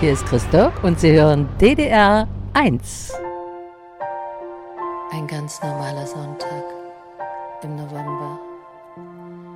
Hier ist Christo und Sie hören DDR 1. Ein ganz normaler Sonntag im November.